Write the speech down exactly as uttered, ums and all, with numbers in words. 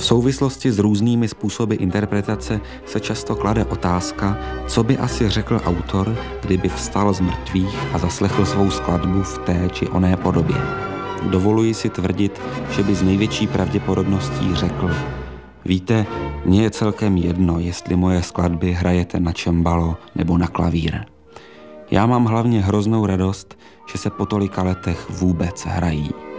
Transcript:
V souvislosti s různými způsoby interpretace se často klade otázka, co by asi řekl autor, kdyby vstal z mrtvých a zaslechl svou skladbu v té či oné podobě. Dovoluji si tvrdit, že by s největší pravděpodobností řekl: víte, mně je celkem jedno, jestli moje skladby hrajete na čembalo nebo na klavír. Já mám hlavně hroznou radost, že se po tolika letech vůbec hrají.